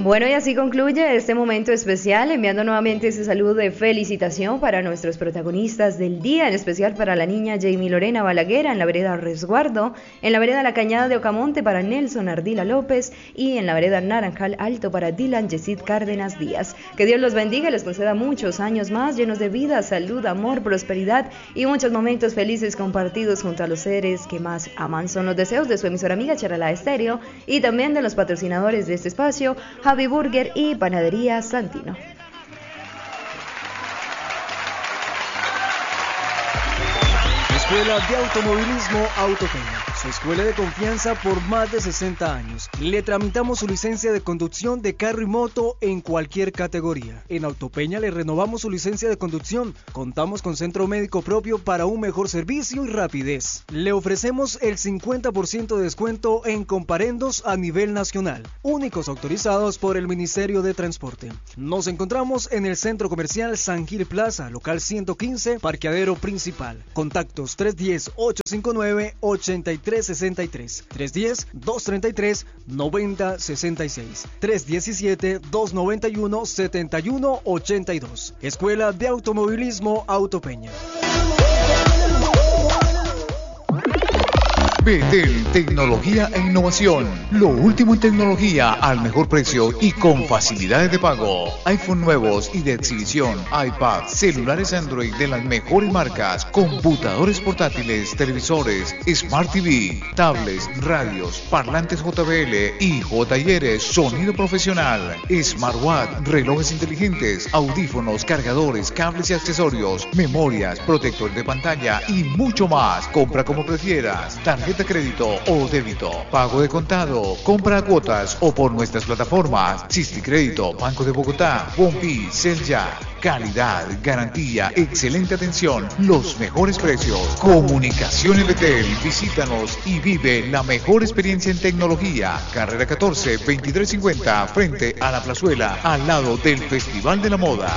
Bueno, y así concluye este momento especial, enviando nuevamente ese saludo de felicitación para nuestros protagonistas del día, en especial para la niña Jamie Lorena Balaguer en la vereda Resguardo, en la vereda La Cañada de Ocamonte para Nelson Ardila López y en la vereda Naranjal Alto para Dylan Yesid Cárdenas Díaz. Que Dios los bendiga y les conceda muchos años más llenos de vida, salud, amor, prosperidad y muchos momentos felices compartidos junto a los seres que más aman. Son los deseos de su emisora amiga Charalá Estéreo y también de los patrocinadores de este espacio, Javi Burger y Panadería Santino. Escuela de Automovilismo Autopeña, su escuela de confianza por más de 60 años. Le tramitamos su licencia de conducción de carro y moto en cualquier categoría. En Autopeña le renovamos su licencia de conducción. Contamos con centro médico propio para un mejor servicio y rapidez. Le ofrecemos el 50% de descuento en comparendos a nivel nacional, únicos autorizados por el Ministerio de Transporte. Nos encontramos en el Centro Comercial San Gil Plaza, local 115, parqueadero principal. Contactos 310-859-8363, 310-233-9066, 317-291-7182. Escuela de Automovilismo Autopeña. Betel Tecnología e Innovación. Lo último en tecnología al mejor precio y con facilidades de pago. iPhone nuevos y de exhibición, iPad, celulares Android de las mejores marcas, computadores portátiles, televisores, Smart TV, tablets, radios, parlantes JBL y JBL, sonido profesional, smartwatch, relojes inteligentes, audífonos, cargadores, cables y accesorios, memorias, protectores de pantalla y mucho más. Compra como prefieras. Tarjeta de crédito o débito, pago de contado, compra a cuotas o por nuestras plataformas Sisti Crédito, Banco de Bogotá, Bombi, Celya. Calidad, garantía, excelente atención, los mejores precios. Comunicaciones Betel, visítanos y vive la mejor experiencia en tecnología. Carrera 14, 2350, frente a la Plazuela, al lado del Festival de la Moda.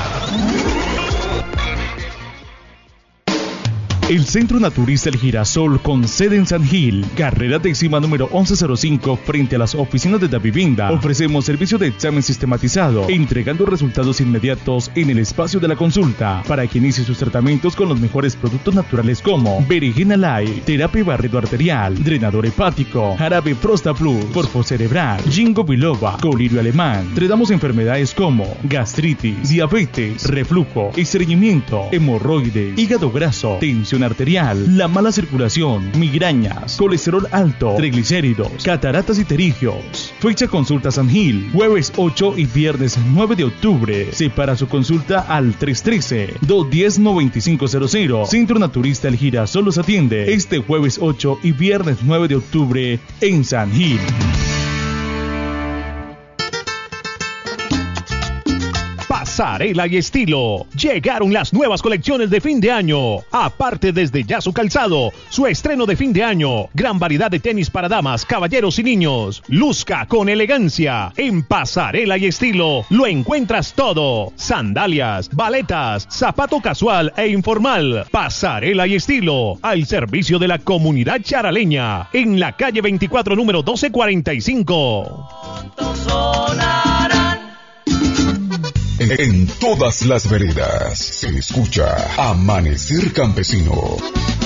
El Centro Naturista El Girasol, con sede en San Gil, carrera décima número 1105, frente a las oficinas de Davivinda. Ofrecemos servicio de examen sistematizado, entregando resultados inmediatos en el espacio de la consulta, para que inicie sus tratamientos con los mejores productos naturales como berenjena light, terapia barrido arterial, drenador hepático, jarabe Prosta Plus, corpo cerebral, ginkgo biloba, colirio alemán. Tratamos enfermedades como gastritis, diabetes, reflujo, estreñimiento, hemorroides, hígado graso, tensión arterial, la mala circulación, migrañas, colesterol alto, triglicéridos, cataratas y pterigios. Fecha consulta San Gil, jueves 8 y viernes 9 de octubre. Separa su consulta al 313-210-9500. Centro Naturista El Girasol los atiende este jueves 8 y viernes 9 de octubre en San Gil. Pasarela y estilo. Llegaron las nuevas colecciones de fin de año. Aparte desde ya su calzado, su estreno de fin de año. Gran variedad de tenis para damas, caballeros y niños. Luzca con elegancia. En Pasarela y estilo lo encuentras todo. Sandalias, baletas, zapato casual e informal. Pasarela y estilo al servicio de la comunidad charaleña. En la calle 24 número 1245. En todas las veredas se escucha Amanecer Campesino.